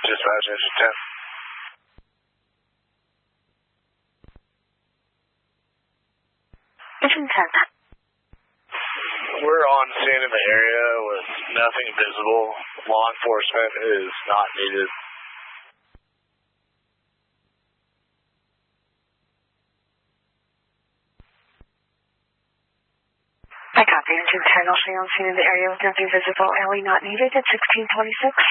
Dispatch engine 10. Engine 10. We're on scene in the area with nothing visible. Law enforcement is not needed. I copy. Engine 10 also on scene in the area with nothing visible. LE not needed at 1626.